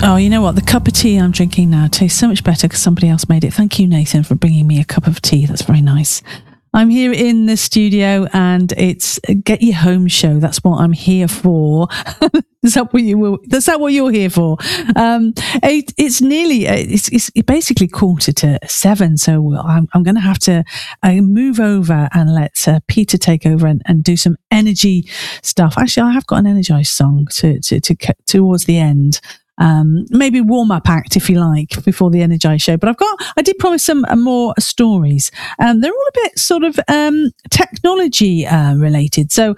Oh, you know what? The cup of tea I'm drinking now tastes so much better because somebody else made it. Thank you, Nathan, for bringing me a cup of tea. That's very nice. I'm here in the studio and it's a Get You Home show. That's what I'm here for. Is that what you're here for? It's basically 7:15. So I'm going to have to move over and let Peter take over and do some energy stuff. Actually, I have got an energized song to towards the end. Maybe warm-up act if you like before the Energize show, but I did promise some more stories. They're all a bit sort of technology related. So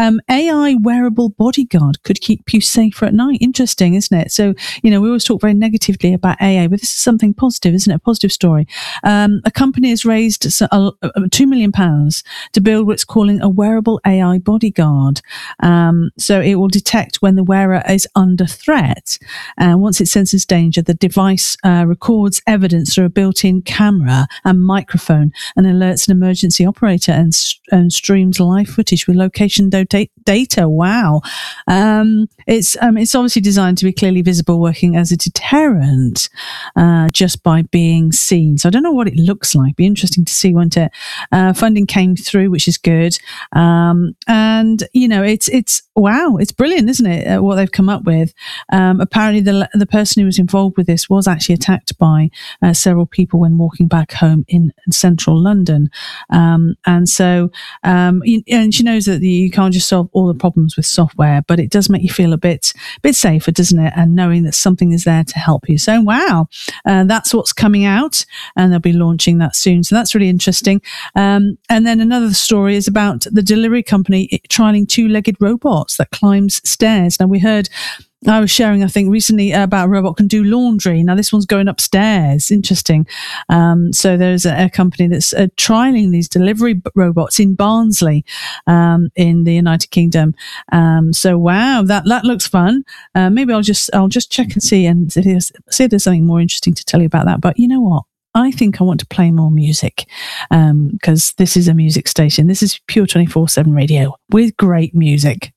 AI wearable bodyguard could keep you safer at night. Interesting, isn't it? So we always talk very negatively about AI, but this is something positive, isn't it? A positive story. A company has raised £2 million to build what's calling a wearable AI bodyguard. So it will detect when the wearer is under threat. And once it senses danger, the device records evidence through a built-in camera and microphone and alerts an emergency operator and streams live footage with location data. Wow. It's obviously designed to be clearly visible, working as a deterrent just by being seen. So I don't know what it looks like. Be interesting to see, won't it? Funding came through, which is good. And it's wow, it's brilliant, isn't it? What they've come up with. Apparently the person who was involved with this was actually attacked by several people when walking back home in central London. And she knows that you can't just solve all the problems with software, but it does make you feel a bit safer, doesn't it? And knowing that something is there to help you. So wow, that's what's coming out, and they'll be launching that soon. So that's really interesting. And then another story is about the delivery company trialing two-legged robots that climbs stairs. Now I was sharing, I think, recently about a robot can do laundry. Now, this one's going upstairs. Interesting. So there's a company that's trialing these delivery robots in Barnsley in the United Kingdom. So, wow, that looks fun. Maybe I'll just check and see if there's something more interesting to tell you about that. But you know what? I think I want to play more music because this is a music station. This is Pure 24/7 radio with great music.